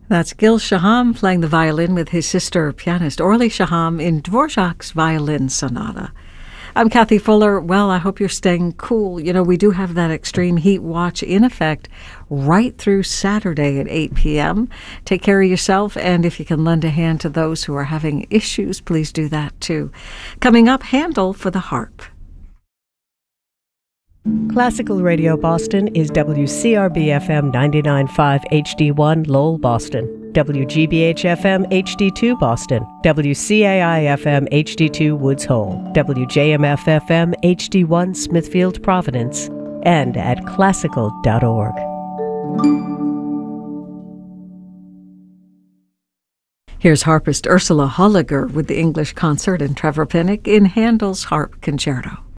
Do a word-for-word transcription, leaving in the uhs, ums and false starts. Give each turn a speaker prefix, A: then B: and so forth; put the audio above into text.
A: That's Gil Shaham playing the violin with his sister, pianist Orly Shaham, in Dvorak's Violin Sonata. I'm Kathy Fuller. Well, I hope you're staying cool. You know, we do have that extreme heat watch in effect right through Saturday at eight p.m. Take care of yourself, and if you can lend a hand to those who are having issues, please do that too. Coming up, Handel for the harp.
B: Classical Radio Boston is W C R B F M ninety-nine point five H D one Lowell, Boston, W G B H F M H D two Boston, W C A I F M H D two Woods Hole, W J M F F M H D one Smithfield, Providence, and at classical dot org.
A: Here's harpist Ursula Holliger with the English Concert and Trevor Pinnock in Handel's Harp Concerto.